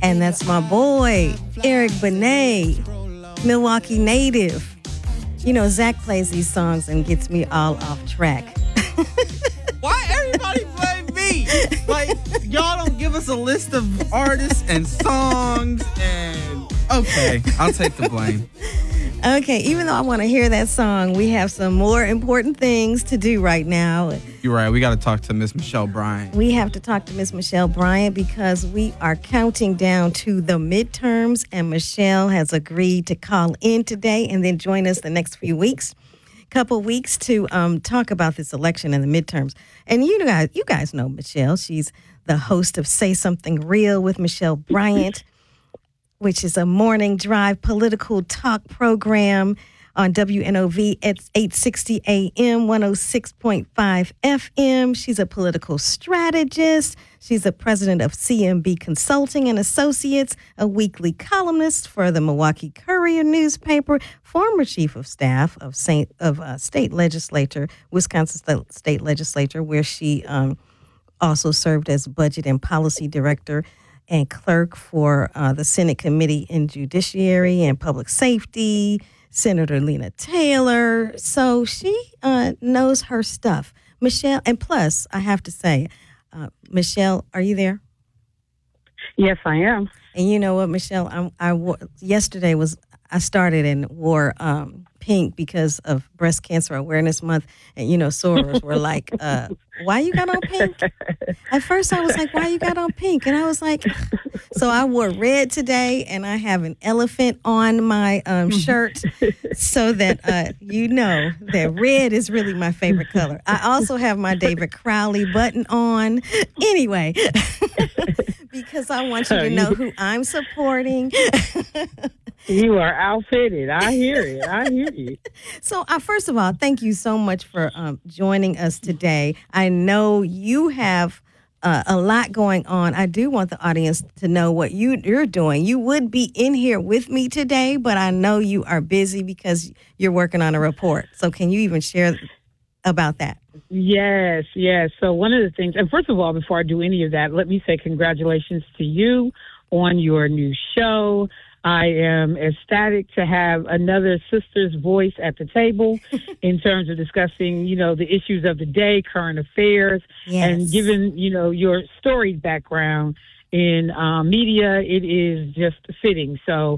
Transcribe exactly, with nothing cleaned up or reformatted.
And that's my boy, Eric Benet, Milwaukee native. You know, Zach plays these songs and gets me all off track. Why everybody blame me? Like, y'all don't give us a list of artists and songs and... Okay, I'll take the blame. Okay, even though I want to hear that song, we have some more important things to do right now. You're right. We got to talk to Miss Michelle Bryant. We have to talk to Miss Michelle Bryant because we are counting down to the midterms, and Michelle has agreed to call in today and then join us the next few weeks, couple weeks to um, talk about this election and the midterms. And you guys, you guys know Michelle. She's the host of Say Something Real with Michelle Bryant, which is a morning drive political talk program on W N O V at eight sixty A M, one oh six point five F M. She's a political strategist. She's the president of C M B Consulting and Associates, a weekly columnist for the Milwaukee Courier newspaper, former chief of staff of Saint of uh, state legislature, Wisconsin state legislature, where she um, also served as budget and policy director and clerk for uh, the Senate Committee in Judiciary and Public Safety, Senator Lena Taylor. So she uh, knows her stuff. Michelle, and plus, I have to say, uh, Michelle, are you there? Yes, I am. And you know what, Michelle, I, I wore, yesterday was, I started and wore um, pink because of Breast Cancer Awareness Month. And, you know, sorors were like, uh, why you got on pink? At first I was like, why you got on pink? And I was like, so I wore red today, and I have an elephant on my um, shirt so that uh, you know that red is really my favorite color. I also have my David Crowley button on. Anyway, because I want you to know who I'm supporting. You are outfitted. I hear it. I hear you. So, uh, first of all, thank you so much for um, joining us today. I know you have uh, a lot going on. I do want the audience to know what you, you're doing. You would be in here with me today, but I know you are busy because you're working on a report. So can you even share about that? Yes, yes. So one of the things, and first of all, before I do any of that, let me say congratulations to you on your new show. I am ecstatic to have another sister's voice at the table in terms of discussing, you know, the issues of the day, current affairs, yes. And given, you know, your storied background in uh, media, it is just fitting. So